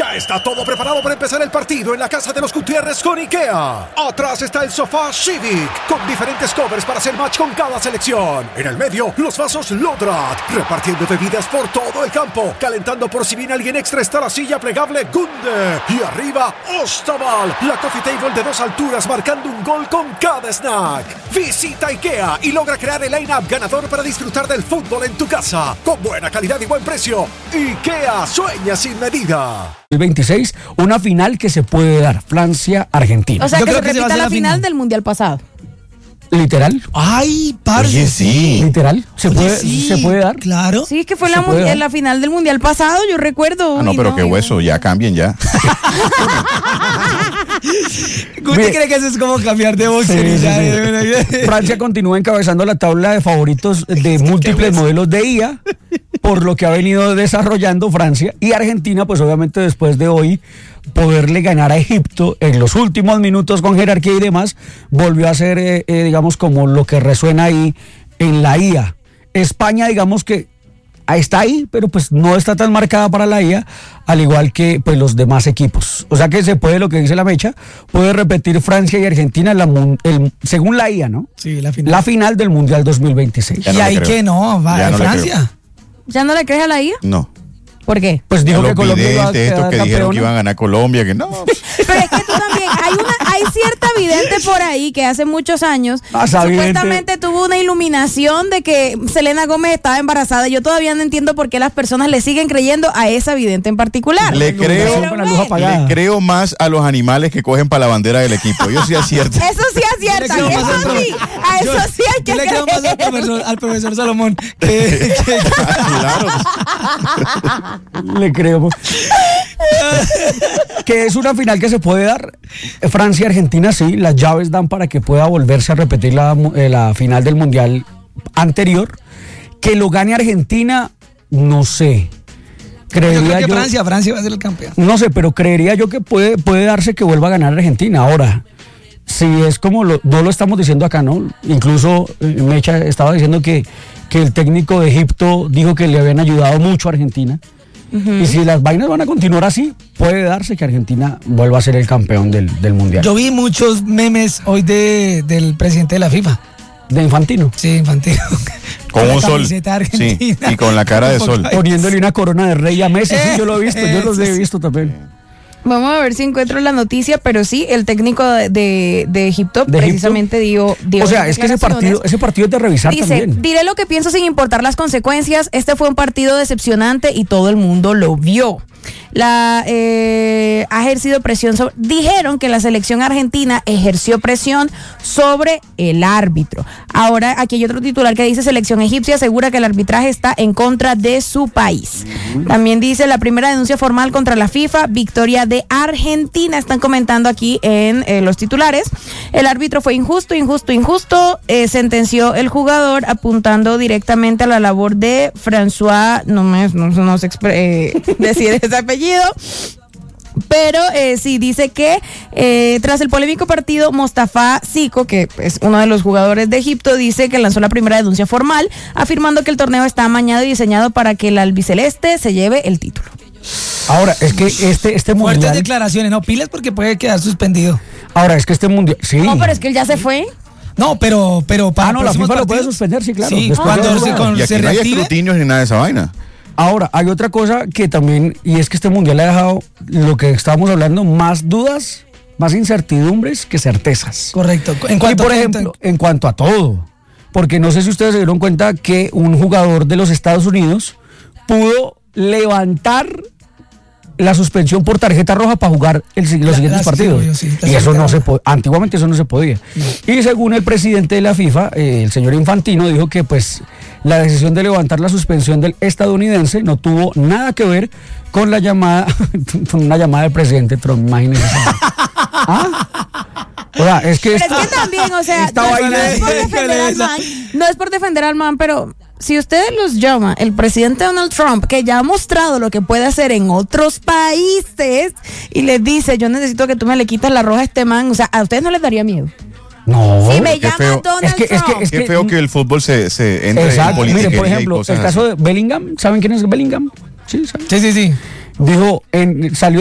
Ya está todo preparado para empezar el partido en la casa de los Gutiérrez con IKEA. Atrás está el sofá Civic, con diferentes covers para hacer match con cada selección. En el medio, los vasos Lodrat, repartiendo bebidas por todo el campo. Calentando por si viene alguien extra está la silla plegable Gunde. Y arriba, Ostaval, la coffee table de 2 alturas marcando un gol con cada snack. Visita IKEA y logra crear el line-up ganador para disfrutar del fútbol en tu casa. Con buena calidad y buen precio. IKEA sueña sin medida. El 26, una final que se puede dar, Francia-Argentina. O sea, Yo que creo se que se va a repita hacer la la final final. del Mundial pasado. ¿Literal? Ay, parce. Oye, sí. ¿Literal? ¿Se puede dar? Claro. Sí, es que fue Se puede dar. la final del Mundial pasado, yo recuerdo. Ah, no, Uy, pero qué hueso, ya cambien ya. ¿Guti Mire. cree que eso es como cambiar de boxer? Sí, y sí, ya, sí. Francia continúa encabezando la tabla de favoritos de múltiples modelos de IA, por lo que ha venido desarrollando Francia, y Argentina, pues obviamente después de hoy poderle ganar a Egipto en los últimos minutos con jerarquía y demás, volvió a ser, digamos, como lo que resuena ahí en la IA. España, digamos que está ahí, pero pues no está tan marcada para la IA, al igual que pues los demás equipos. O sea que se puede, lo que dice la Mecha, puede repetir Francia y Argentina según la IA, ¿no? Sí, la final. La final del Mundial 2026. Ya Y no le ahí creo. que no, va Ya a no le Francia. ¿Ya no le crees a la IA? No. ¿Por qué? Pues dijo que Los Colombia iba a videntes, estos quedar que dijeron que campeona. iban a ganar Colombia, que no. Pero es que tú también, hay cierta vidente por ahí que hace muchos años Esa supuestamente tuvo una iluminación de que Selena Gómez estaba embarazada. Yo todavía no entiendo por qué las personas le siguen creyendo a esa vidente en particular. Le creo, Con la luz apagada. le creo más a los animales que cogen para la bandera del equipo. Ellos sí aciertan. Eso sí acierta, Yo le creo eso más al sí, a eso sí hay que Yo le creo más creer. al profesor Salomón que Claro. Le creo. Que es una final que se puede dar. Francia y Argentina, sí, las llaves dan para que pueda volverse a repetir la final del Mundial anterior. Que lo gane Argentina, no sé. yo creo Creería que yo, Francia va a ser el campeón. no sé, pero creería yo que puede darse que vuelva a ganar Argentina. Ahora, si es como no lo estamos diciendo acá, ¿no? Incluso Mecha estaba diciendo que el técnico de Egipto dijo que le habían ayudado mucho a Argentina. Y si las vainas van a continuar así, puede darse que Argentina vuelva a ser el campeón del Mundial. Yo vi muchos memes hoy del presidente de la FIFA. De Infantino. Sí, Infantino. Con la un sol. camiseta Sí, argentina. y con la cara de sol. Poniéndole una corona de rey a Messi. Sí, yo lo he visto, yo los he visto también. Vamos a ver si encuentro la noticia, pero sí, el técnico de Egipto ¿De precisamente dio O sea, es que ese partido es de revisar dice, también. diré lo que pienso sin importar las consecuencias. Este fue un partido decepcionante y todo el mundo lo vio. Ha ejercido presión dijeron que la selección argentina ejerció presión sobre el árbitro. Ahora aquí hay otro titular que dice: selección egipcia asegura que el arbitraje está en contra de su país. También dice: la primera denuncia formal contra la FIFA, victoria de Argentina. Están comentando aquí en los titulares. El árbitro fue injusto, sentenció el jugador, apuntando directamente a la labor de François, no sé decir ese apellido, pero sí dice que tras el polémico partido, Mostafa Zico, que es uno de los jugadores de Egipto, dice que lanzó la primera denuncia formal, afirmando que el torneo está amañado y diseñado para que el albiceleste se lleve el título. Ahora, es que este Fuertes mundial. declaraciones, no pilas porque puede quedar suspendido. Ahora, es que este mundial. Sí. No, pero es que él ya se fue. No, pero para no, la próximos FIFA lo puede partidos. suspender, sí, claro. Sí, Después cuando de se, eso, cuando Y se aquí no hay reactive. escrutinios ni nada de esa vaina. Ahora, hay otra cosa que también, y es que este mundial ha dejado lo que estábamos hablando, más dudas, más incertidumbres que certezas. Correcto. En Y cuanto por a- ejemplo, en cuanto a todo, porque no sé si ustedes se dieron cuenta que un jugador de los Estados Unidos pudo levantar la suspensión por tarjeta roja para jugar los siguientes partidos. sí, Y eso no se podía, antiguamente eso no se podía. Y según el presidente de la FIFA, el señor Infantino, dijo que pues la decisión de levantar la suspensión del estadounidense no tuvo nada que ver con la llamada, con una llamada del presidente Trump, imagínense. O sea, es que Pero es que también, o sea, esta no vaina es por defender al man, no es por defender al man, pero si ustedes los llama el presidente Donald Trump, que ya ha mostrado lo que puede hacer en otros países, y les dice: yo necesito que tú me le quites la roja a este man, o sea, ¿a ustedes no les daría miedo? no. Si me qué llama feo. Donald Es Trump. Qué feo que el fútbol se entre en Exacto. política. Mire, por ejemplo, el caso de Bellingham, ¿saben quién es Bellingham? Sí, ¿saben? Sí. Dijo, salió